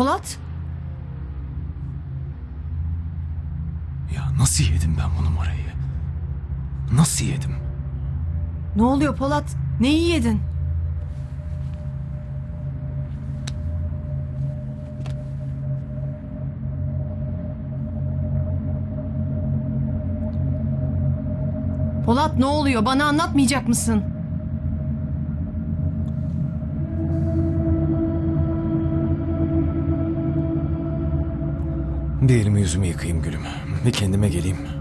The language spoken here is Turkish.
Polat? Ya nasıl yedim ben bu numarayı? Nasıl yedim? Ne oluyor Polat? Neyi yedin? Polat ne oluyor? Bana anlatmayacak mısın? Bir elimi yüzümü yıkayayım Gülüm. Bir kendime geleyim.